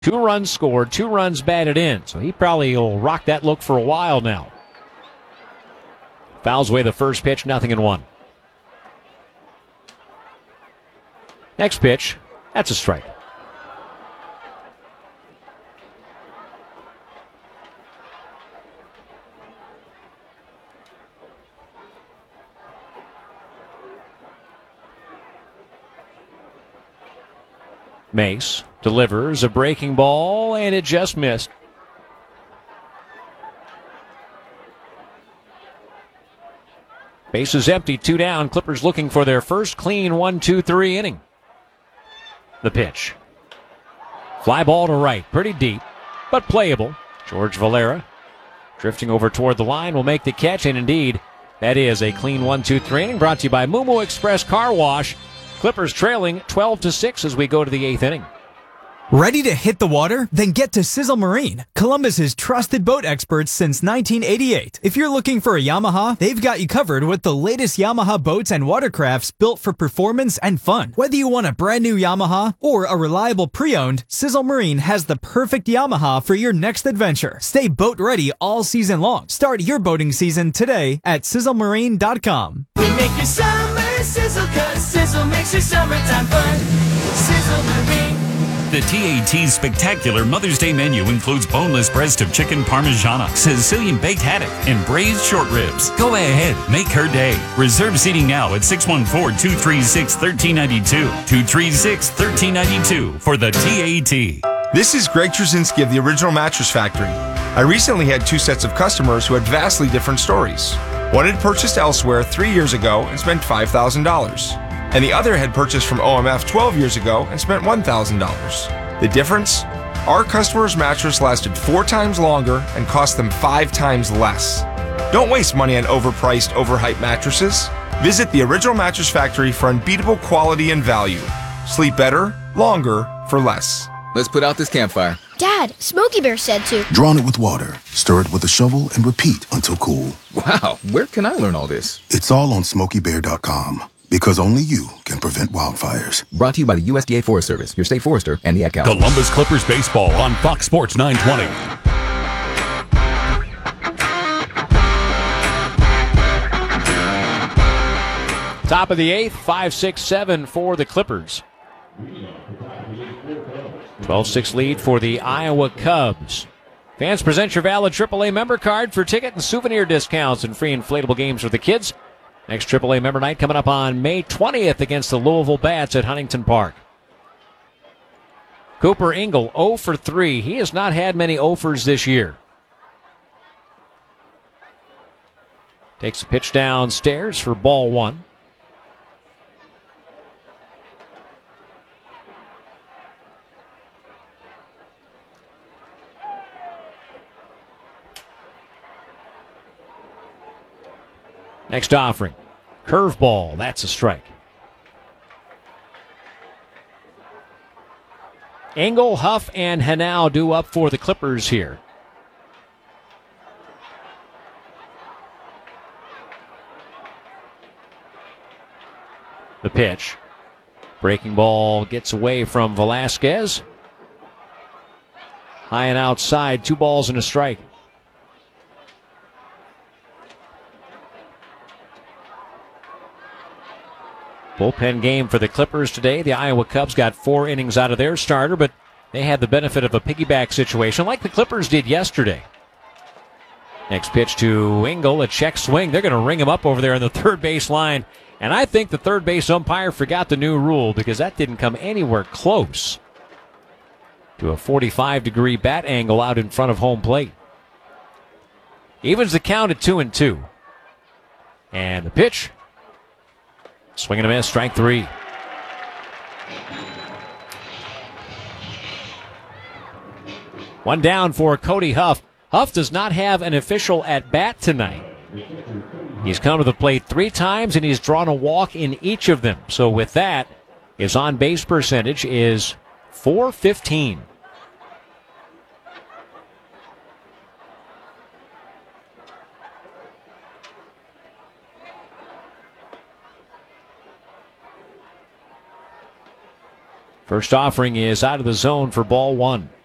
2 runs scored, 2 runs batted in. So he probably will rock that look for a while now. Fouls away the first pitch, 0-1. Next pitch, that's a strike. Mace delivers a breaking ball, and it just missed. Base is empty, 2 down. Clippers looking for their first clean 1-2-3 inning. The pitch. Fly ball to right, pretty deep, but playable. George Valera drifting over toward the line will make the catch, and indeed, that is a clean 1-2-3 inning brought to you by Mumu Express Car Wash. Clippers trailing 12-6 as we go to the 8th inning. Ready to hit the water? Then get to Sizzle Marine, Columbus's trusted boat experts since 1988. If you're looking for a Yamaha, they've got you covered with the latest Yamaha boats and watercrafts built for performance and fun. Whether you want a brand new Yamaha or a reliable pre-owned, Sizzle Marine has the perfect Yamaha for your next adventure. Stay boat ready all season long. Start your boating season today at sizzlemarine.com. We make your summer sizzle, 'cause Sizzle makes your summertime fun. Sizzle Marine. The TAT's spectacular Mother's Day menu includes boneless breast of chicken parmigiana, Sicilian baked haddock, and braised short ribs. Go ahead, make her day. Reserve seating now at 614-236-1392. 236-1392 for the TAT. This is Greg Trzynski of the Original Mattress Factory. I recently had 2 sets of customers who had vastly different stories. One had purchased elsewhere 3 years ago and spent $5,000. And the other had purchased from OMF 12 years ago and spent $1,000. The difference? Our customer's mattress lasted 4 times longer and cost them 5 times less. Don't waste money on overpriced, overhyped mattresses. Visit the Original Mattress Factory for unbeatable quality and value. Sleep better, longer, for less. Let's put out this campfire. Dad, Smokey Bear said to. Drown it with water, stir it with a shovel, and repeat until cool. Wow, where can I learn all this? It's all on SmokeyBear.com. Because only you can prevent wildfires. Brought to you by the USDA Forest Service, your state forester, and the Ad Council. Columbus Clippers baseball on Fox Sports 920. Top of the 8th, 5-6-7 for the Clippers. 12-6 lead for the Iowa Cubs. Fans, present your valid AAA member card for ticket and souvenir discounts and free inflatable games for the kids. Next AAA member night coming up on May 20th against the Louisville Bats at Huntington Park. Cooper Engel, 0 for 3. He has not had many 0-fers this year. Takes a pitch downstairs for ball 1. Next offering, curveball, that's a strike. Engel, Huff, and Hanau due up for the Clippers here. The pitch. Breaking ball gets away from Velasquez. High and outside, 2 balls and a strike. Bullpen game for the Clippers today. The Iowa Cubs got 4 innings out of their starter, but they had the benefit of a piggyback situation like the Clippers did yesterday. Next pitch to Engel, a check swing. They're going to ring him up over there on the third base line. And I think the third base umpire forgot the new rule because that didn't come anywhere close to a 45-degree bat angle out in front of home plate. Evens the count at 2-2. And the pitch. Swing and a miss, strike 3. One down for Cody Huff. Huff does not have an official at bat tonight. He's come to the plate 3 times and he's drawn a walk in each of them. So with that, his on-base percentage is .415. First offering is out of the zone for ball 1.